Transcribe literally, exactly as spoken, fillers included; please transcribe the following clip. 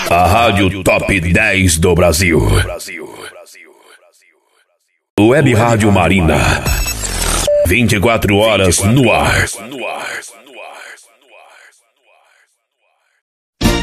A rádio top dez do Brasil. Web Rádio Marina. vinte e quatro horas no ar.